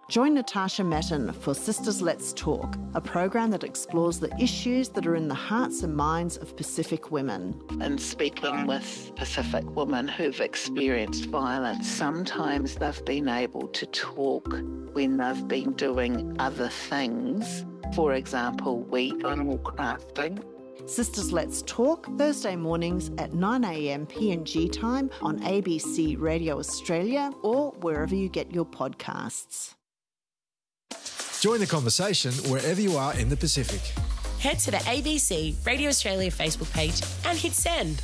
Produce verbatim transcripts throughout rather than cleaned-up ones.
Join Natasha Metten for Sisters Let's Talk, a program that explores the issues that are in the hearts and minds of Pacific women. And speaking with Pacific women who've experienced violence, sometimes they've been able to talk when they've been doing other things. For example, wheat animal crafting. Sisters Let's Talk, Thursday mornings at nine a.m. P N G time on A B C Radio Australia or wherever you get your podcasts. Join the conversation wherever you are in the Pacific. Head to the A B C Radio Australia Facebook page and hit send.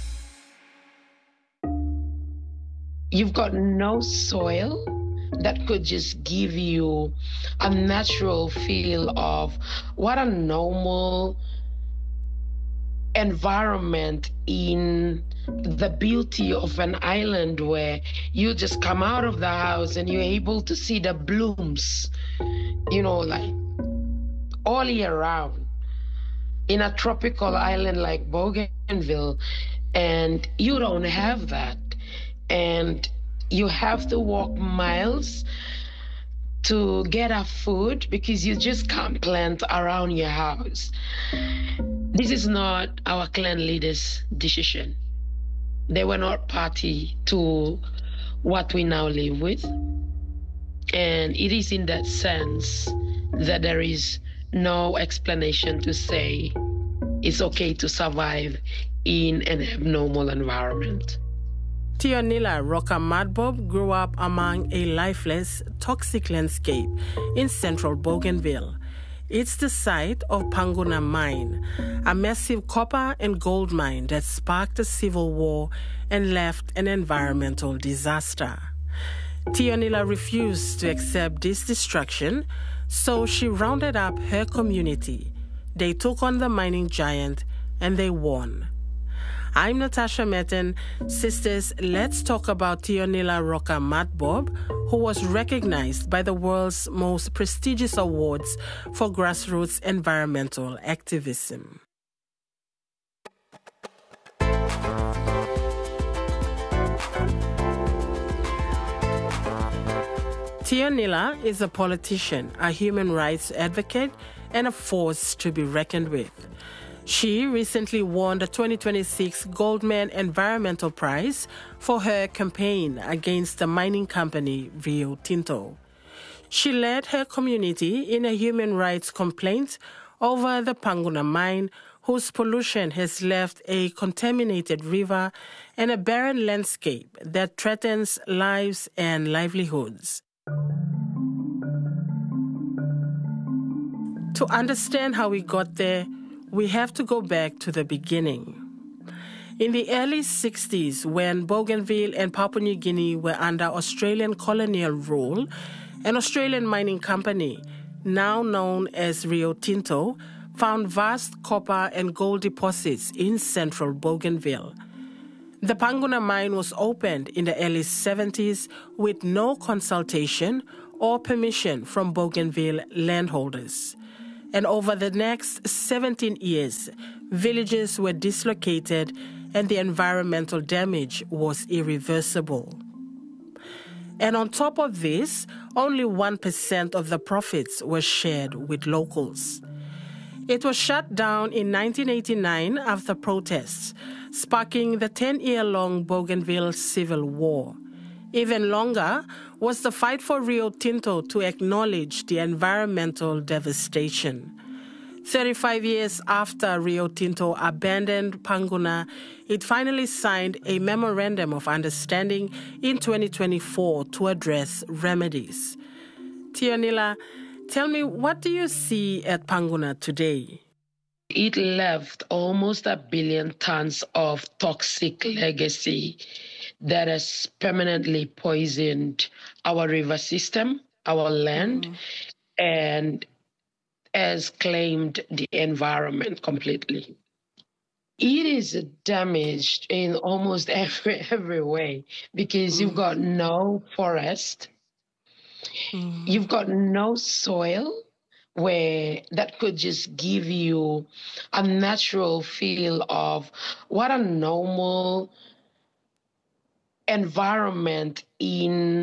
You've got no soil that could just give you a natural feel of what a normal environment in the beauty of an island where you just come out of the house and you're able to see the blooms, you know, like all year round in a tropical island like Bougainville. And you don't have that. And you have to walk miles to get a food because you just can't plant around your house. This is not our clan leaders' decision. They were not party to what we now live with. And it is in that sense that there is no explanation to say it's okay to survive in an abnormal environment. Tionila Roca Madbob grew up among a lifeless, toxic landscape in central Bougainville. It's the site of Panguna Mine, a massive copper and gold mine that sparked a civil war and left an environmental disaster. Tionila refused to accept this destruction, so she rounded up her community. They took on the mining giant and they won. I'm Natasha Metten. Sisters, let's talk about Tionila Roca Madbob, who was recognized by the world's most prestigious awards for grassroots environmental activism. Tionila is a politician, a human rights advocate, and a force to be reckoned with. She recently won the twenty twenty-six Goldman Environmental Prize for her campaign against the mining company Rio Tinto. She led her community in a human rights complaint over the Panguna mine, whose pollution has left a contaminated river and a barren landscape that threatens lives and livelihoods. To understand how we got there, we have to go back to the beginning. In the early sixties, when Bougainville and Papua New Guinea were under Australian colonial rule, an Australian mining company, now known as Rio Tinto, found vast copper and gold deposits in central Bougainville. The Panguna mine was opened in the early seventies with no consultation or permission from Bougainville landholders. And over the next seventeen years, villages were dislocated and the environmental damage was irreversible. And on top of this, only one percent of the profits were shared with locals. It was shut down in nineteen eighty-nine after protests, sparking the ten-year-long Bougainville Civil War. Even longer was the fight for Rio Tinto to acknowledge the environmental devastation. thirty-five years after Rio Tinto abandoned Panguna, it finally signed a memorandum of understanding in twenty twenty-four to address remedies. Tionila, tell me, what do you see at Panguna today? It left almost a billion tons of toxic legacy that has permanently poisoned our river system, our land, mm. and has claimed the environment completely. It is damaged in almost every, every way because mm. you've got no forest, mm. you've got no soil where that could just give you a natural feel of what a normal environment in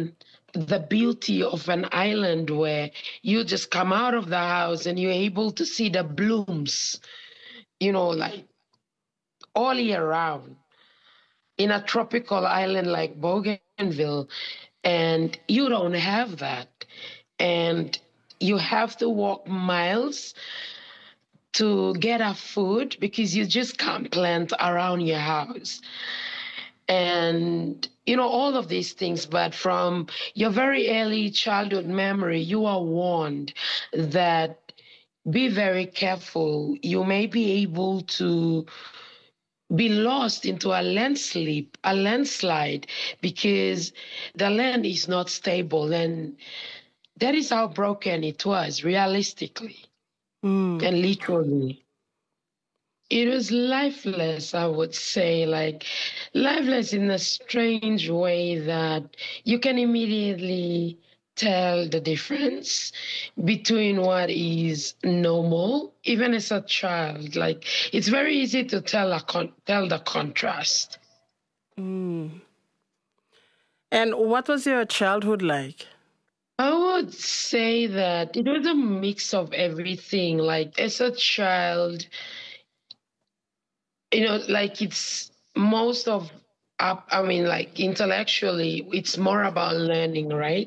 the beauty of an island where you just come out of the house and you're able to see the blooms, you know, like all year round in a tropical island like Bougainville. And you don't have that. And you have to walk miles to get a food because you just can't plant around your house. And, you know, all of these things. But from your very early childhood memory, you are warned that be very careful. You may be able to be lost into a landslip, a landslide, because the land is not stable. And that is how broken it was, realistically mm. and literally. It was lifeless, I would say, like lifeless in a strange way that you can immediately tell the difference between what is normal, even as a child. Like it's very easy to tell a con- tell the contrast. Mm. And what was your childhood like? I would say that it was a mix of everything. Like as a child, you know, like it's most of, I mean, like intellectually, it's more about learning, right?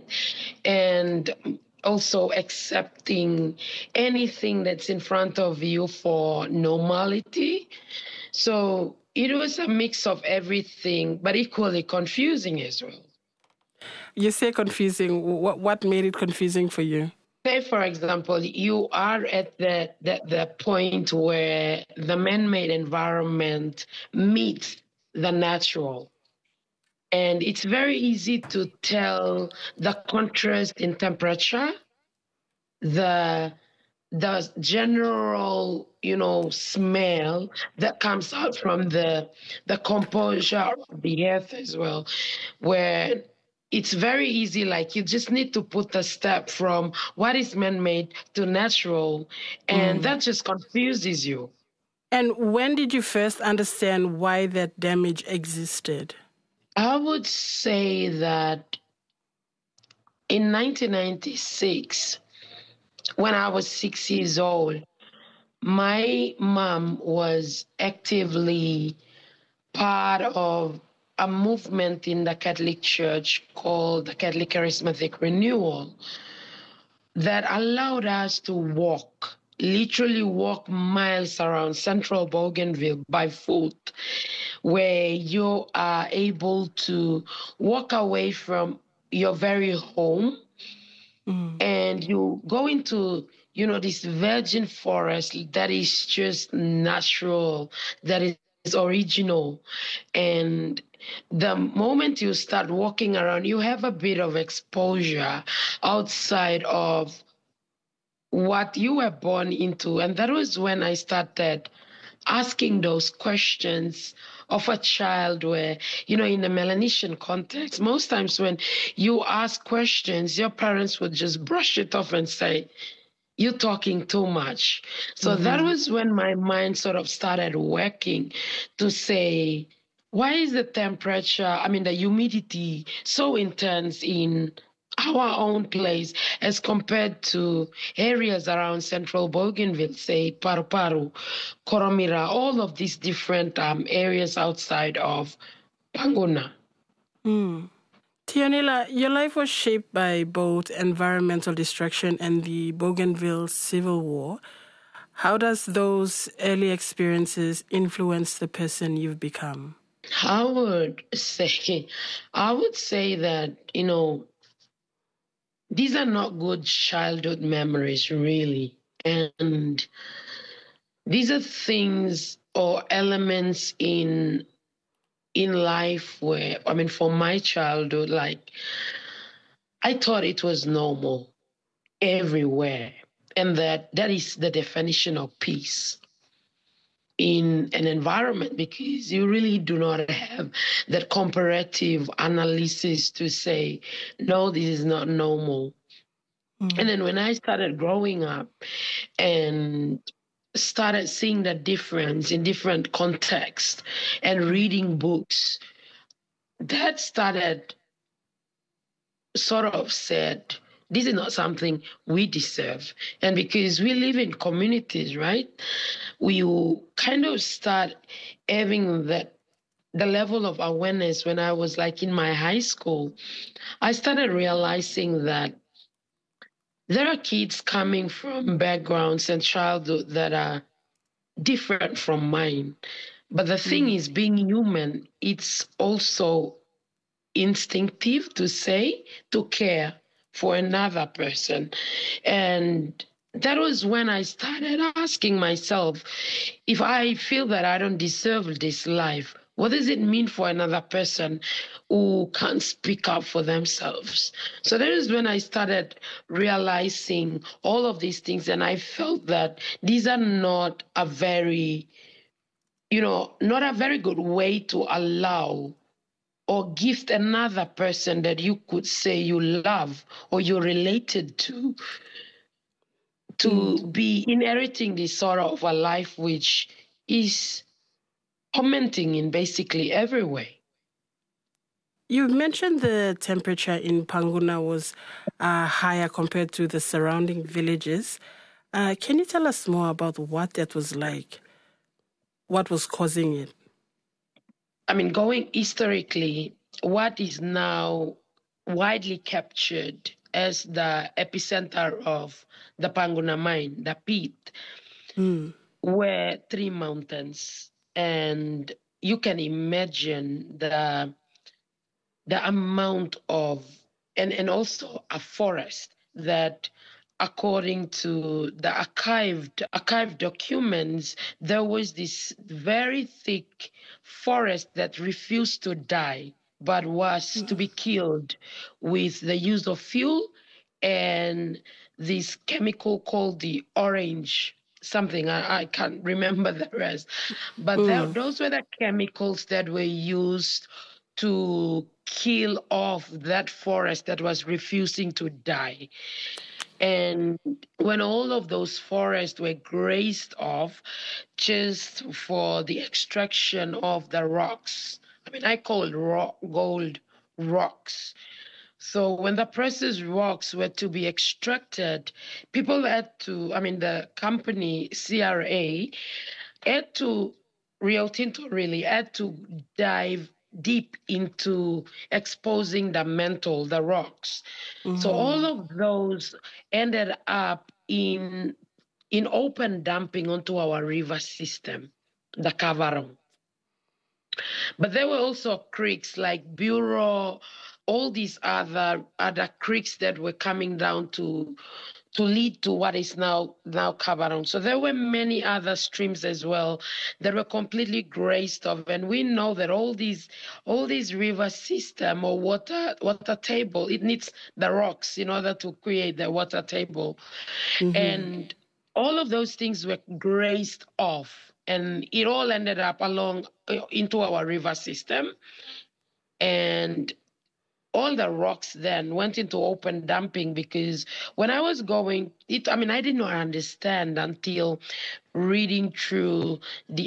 And also accepting anything that's in front of you for normality. So it was a mix of everything, but equally confusing as well. You say confusing. What what made it confusing for you? Say, for example, you are at the, the, the point where the man-made environment meets the natural. And it's very easy to tell the contrast in temperature, the, the general, you know, smell that comes out from the, the composure of the earth as well, where it's very easy, like you just need to put the step from what is man-made to natural, and mm. that just confuses you. And when did you first understand why that damage existed? I would say that in nineteen ninety-six, when I was six years old, my mom was actively part of a movement in the Catholic Church called the Catholic Charismatic Renewal that allowed us to walk, literally walk miles around central Bougainville by foot, where you are able to walk away from your very home mm. and you go into, you know, this virgin forest that is just natural, that is original. And the moment you start walking around, you have a bit of exposure outside of what you were born into. And that was when I started asking those questions of a child where, you know, in the Melanesian context, most times when you ask questions, your parents would just brush it off and say, you're talking too much. So mm-hmm. that was when my mind sort of started working to say, why is the temperature, I mean, the humidity so intense in our own place as compared to areas around central Bougainville, say Paru Paru, Koromira, all of these different um, areas outside of Panguna. Mm. Tionela, your life was shaped by both environmental destruction and the Bougainville Civil War. How does those early experiences influence the person you've become? I would say, I would say that, you know, these are not good childhood memories, really. And these are things or elements in in life where, I mean, for my childhood, like, I thought it was normal everywhere. And that that is the definition of peace in an environment, because you really do not have that comparative analysis to say, no, this is not normal. Mm-hmm. And then when I started growing up and started seeing the difference in different contexts and reading books, that started sort of said, this is not something we deserve. And because we live in communities, right, we will kind of start having that the level of awareness. When I was like in my high school, I started realizing that there are kids coming from backgrounds and childhood that are different from mine. But the thing mm. is, being human, it's also instinctive to say, to care for another person. And that was when I started asking myself, if I feel that I don't deserve this life, what does it mean for another person who can't speak up for themselves? So that is when I started realizing all of these things. And I felt that these are not a very, you know, not a very good way to allow or gift another person that you could say you love or you're related to, to mm. be inheriting this sort of a life which is commenting in basically every way. You mentioned the temperature in Panguna was uh, higher compared to the surrounding villages. Uh, can you tell us more about what that was like? What was causing it? I mean, going historically, what is now widely captured as the epicenter of the Panguna mine, the pit, mm. were three mountains. And you can imagine the, the amount of, and, and also a forest that, according to the archived, archived documents, there was this very thick forest that refused to die, but was mm. to be killed with the use of fuel and this chemical called the orange something. I, I can't remember the rest. But mm. that, those were the chemicals that were used to kill off that forest that was refusing to die. And when all of those forests were grazed off just for the extraction of the rocks, I mean, I call it rock, gold rocks. So when the precious rocks were to be extracted, people had to, I mean, the company C R A had to, Rio Tinto really had to dive deep into exposing the mantle, the rocks. Mm-hmm. So all of those ended up in, in open dumping onto our river system, the Kavarong. But there were also creeks like Bureau, all these other other creeks that were coming down to to lead to what is now now Kavarong. So there were many other streams as well that were completely grazed off. And we know that all these all these river system or water water table, it needs the rocks in order to create the water table. Mm-hmm. And all of those things were grazed off. And it all ended up along into our river system. And all the rocks then went into open dumping because when I was going, it, I mean, I did not understand until reading through the